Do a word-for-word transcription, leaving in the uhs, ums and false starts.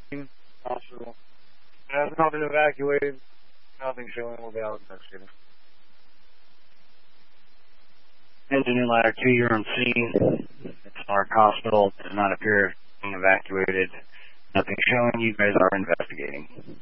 Hospital. Has not been evacuated. Nothing showing. Will be out investigating. Engineer Ladder two, you're on scene. Spark Hospital does not appear being evacuated. Nothing showing. You guys are investigating.